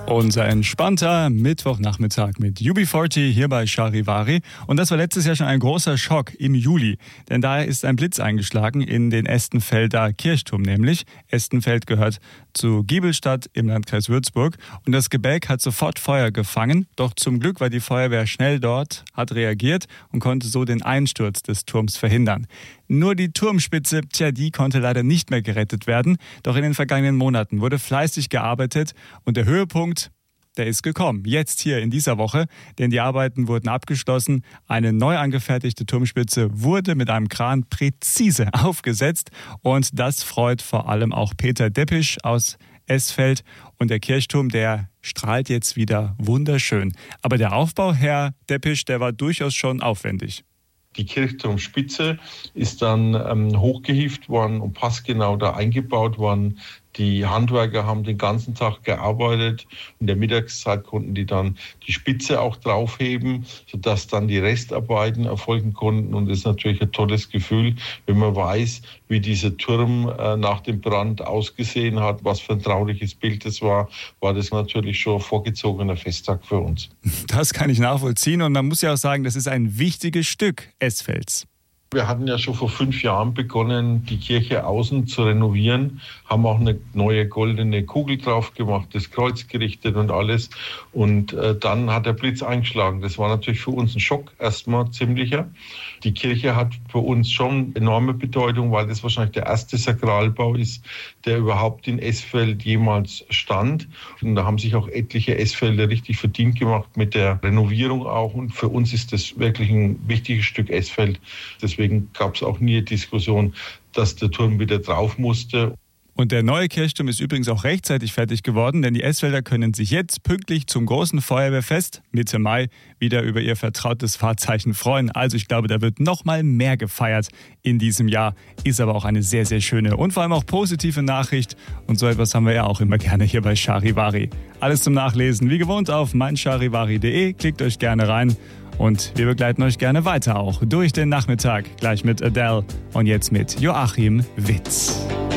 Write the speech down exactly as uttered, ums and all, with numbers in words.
Unser entspannter Mittwochnachmittag mit U B vierzig hier bei Charivari. Und das war letztes Jahr schon ein großer Schock im Juli. Denn da ist ein Blitz eingeschlagen in den Estenfelder Kirchturm nämlich. Estenfeld gehört zu Giebelstadt im Landkreis Würzburg. Und das Gebälk hat sofort Feuer gefangen. Doch zum Glück war die Feuerwehr schnell dort, hat reagiert und konnte so den Einsturz des Turms verhindern. Nur die Turmspitze, tja, die konnte leider nicht mehr gerettet werden. Doch in den vergangenen Monaten wurde fleißig gearbeitet und der Höhepunkt, der ist gekommen. Jetzt hier in dieser Woche, denn die Arbeiten wurden abgeschlossen. Eine neu angefertigte Turmspitze wurde mit einem Kran präzise aufgesetzt und das freut vor allem auch Peter Deppisch aus Esfeld. Und der Kirchturm, der strahlt jetzt wieder wunderschön. Aber der Aufbau, Herr Deppisch, der war durchaus schon aufwendig. Die Kirchturmspitze ist dann ähm, hochgehievt worden und passgenau da eingebaut worden. Die Handwerker haben den ganzen Tag gearbeitet. In der Mittagszeit konnten die dann die Spitze auch draufheben, sodass dann die Restarbeiten erfolgen konnten. Und das ist natürlich ein tolles Gefühl, wenn man weiß, wie dieser Turm äh, nach dem Brand ausgesehen hat, was für ein trauriges Bild das war, war das natürlich schon ein vorgezogener Festtag für uns. Das kann ich nachvollziehen und man muss ja auch sagen, das ist ein wichtiges Stück Esfelds. Wir hatten ja schon vor fünf Jahren begonnen, die Kirche außen zu renovieren, haben auch eine neue goldene Kugel drauf gemacht, das Kreuz gerichtet und alles. Und äh, dann hat der Blitz eingeschlagen. Das war natürlich für uns ein Schock, erstmal ziemlicher. Die Kirche hat für uns schon enorme Bedeutung, weil das wahrscheinlich der erste Sakralbau ist, der überhaupt in Esfeld jemals stand. Und da haben sich auch etliche Esfelder richtig verdient gemacht mit der Renovierung auch. Und für uns ist das wirklich ein wichtiges Stück Esfeld. Deswegen gab es auch nie eine Diskussion, dass der Turm wieder drauf musste. Und der neue Kirchturm ist übrigens auch rechtzeitig fertig geworden, denn die Esfelder können sich jetzt pünktlich zum großen Feuerwehrfest Mitte Mai wieder über ihr vertrautes Wahrzeichen freuen. Also ich glaube, da wird noch mal mehr gefeiert in diesem Jahr. Ist aber auch eine sehr, sehr schöne und vor allem auch positive Nachricht. Und so etwas haben wir ja auch immer gerne hier bei Charivari. Alles zum Nachlesen, wie gewohnt auf mein charivari punkt de. Klickt euch gerne rein. Und wir begleiten euch gerne weiter auch durch den Nachmittag, gleich mit Adele und jetzt mit Joachim Witz.